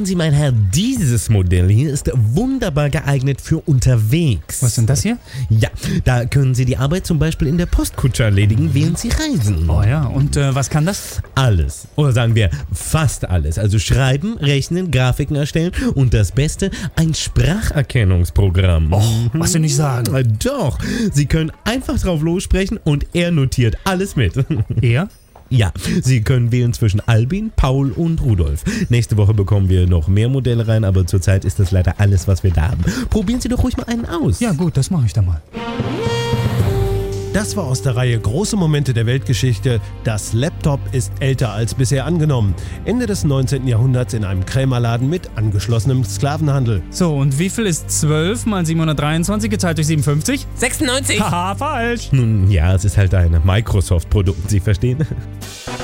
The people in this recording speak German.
Sie, mein Herr, dieses Modell hier ist wunderbar geeignet für unterwegs. Was ist denn das hier? Ja, da können Sie die Arbeit zum Beispiel in der Postkutsche erledigen, während Sie reisen. Oh ja, und was kann das? Alles. Oder sagen wir fast alles. Also schreiben, rechnen, Grafiken erstellen und das Beste, ein Spracherkennungsprogramm. Was Sie nicht sagen. Doch. Sie können einfach drauf lossprechen und er notiert alles mit. Er? Ja, Sie können wählen zwischen Albin, Paul und Rudolf. Nächste Woche bekommen wir noch mehr Modelle rein, aber zurzeit ist das leider alles, was wir da haben. Probieren Sie doch ruhig mal einen aus. Ja gut, das mache ich dann mal. Das war aus der Reihe Große Momente der Weltgeschichte. Das Laptop ist älter als bisher angenommen. Ende des 19. Jahrhunderts in einem Krämerladen mit angeschlossenem Sklavenhandel. So, und wie viel ist 12 mal 723 geteilt durch 57? 96. Haha, falsch. Nun ja, es ist halt ein Microsoft-Produkt, Sie verstehen?